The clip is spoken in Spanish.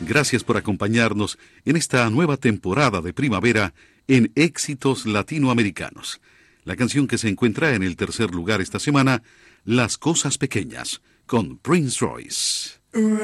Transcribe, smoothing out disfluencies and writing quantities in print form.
Gracias por acompañarnos en esta nueva temporada de primavera en Éxitos Latinoamericanos. La canción que se encuentra en el tercer lugar esta semana, Las Cosas Pequeñas, con Prince Royce.